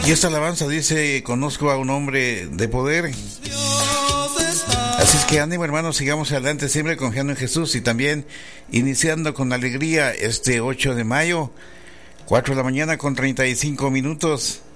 Y esta alabanza dice: conozco a un hombre de poder. Así es que ánimo, hermanos, sigamos adelante siempre confiando en Jesús y también iniciando con alegría este 8 de mayo, 4 de la mañana con 35 minutos.